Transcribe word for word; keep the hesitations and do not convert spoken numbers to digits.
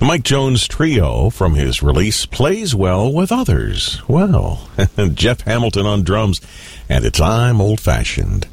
Mike Jones Trio from his release Plays Well with Others. Well, Jeff Hamilton on drums, and it's I'm Old Fashioned.